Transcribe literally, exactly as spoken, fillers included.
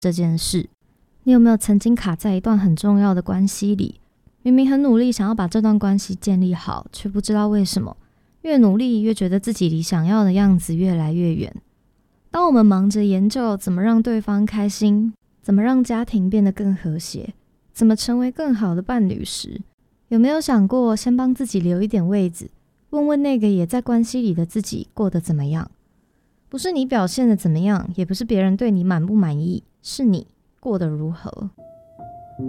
这件事。你有没有曾经卡在一段很重要的关系里，明明很努力想要把这段关系建立好，却不知道为什么越努力越觉得自己离想要的样子越来越远。当我们忙着研究怎么让对方开心，怎么让家庭变得更和谐，怎么成为更好的伴侣时，有没有想过先帮自己留一点位子，问问那个也在关系里的自己过得怎么样？不是你表现得怎么样，也不是别人对你满不满意，是你过得如何。